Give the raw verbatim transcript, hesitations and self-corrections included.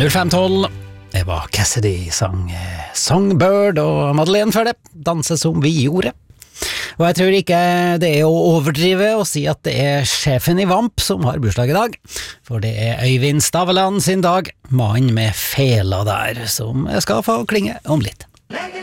null fem tolv. Det var Cassidy sang eh, Songbird, og Madeleine før det, Danse som vi gjorde. Og jeg tror ikke det er å overdrive å si at det er sjefen i Vamp som har bursdag i dag, for det er Øyvind Staveland sin dag, mannen med fela der, som skal få klinge om litt.